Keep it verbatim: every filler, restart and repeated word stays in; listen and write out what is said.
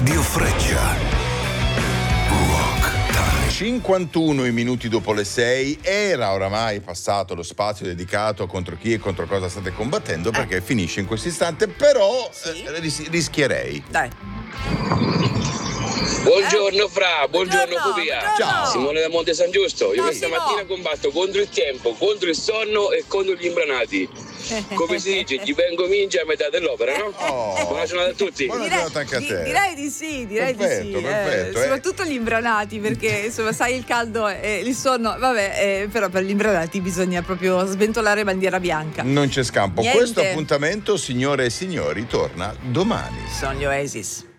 Radio Freccia. Rock Time. cinquantuno minuti dopo le sei, era oramai passato lo spazio dedicato a contro chi e contro cosa state combattendo, perché eh. finisce in questo istante, però sì. eh, ris- rischierei. Dai. Buongiorno Fra, buongiorno Pupia. Ciao. Simone da Monte San Giusto. Io Ciao, questa Simo. mattina combatto contro il tempo, contro il sonno e contro gli imbranati. Come si dice, gli vengo minchia a metà dell'opera, no? Oh. Buona giornata a tutti. Buona Direi, giornata anche a te. di- direi di sì, direi Perfetto, di sì. perfetto, eh, eh. soprattutto gli imbranati, perché insomma, sai, il caldo e il sonno, vabbè, eh, però per gli imbranati bisogna proprio sventolare bandiera bianca. Non c'è scampo. Niente. Questo appuntamento, signore e signori, torna domani. Sono gli Oasis.